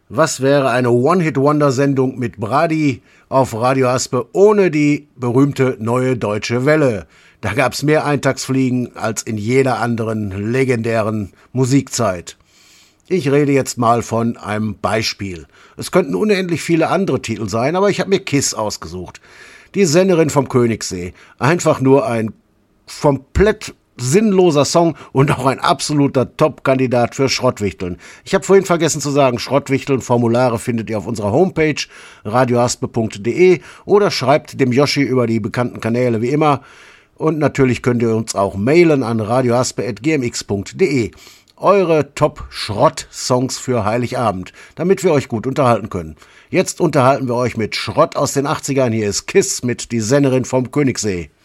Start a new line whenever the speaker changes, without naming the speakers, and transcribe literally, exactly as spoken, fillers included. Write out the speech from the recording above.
Was wäre eine One-Hit-Wonder-Sendung mit Brady auf Radio Aspe ohne die berühmte Neue Deutsche Welle? Da gab's mehr Eintagsfliegen als in jeder anderen legendären Musikzeit. Ich rede jetzt mal von einem Beispiel. Es könnten unendlich viele andere Titel sein, aber ich habe mir KISS ausgesucht. Die Sennerin vom Königssee. Einfach nur ein komplett sinnloser Song und auch ein absoluter Top-Kandidat für Schrottwichteln. Ich habe vorhin vergessen zu sagen, Schrottwichteln, Formulare findet ihr auf unserer Homepage radioaspe punkt de oder schreibt dem Yoshi über die bekannten Kanäle wie immer. Und natürlich könnt ihr uns auch mailen an radioaspe at gmx punkt de. Eure Top-Schrott-Songs für Heiligabend, damit wir euch gut unterhalten können. Jetzt unterhalten wir euch mit Schrott aus den achtzigern. Hier ist KISS mit Die Sennerin vom Königssee.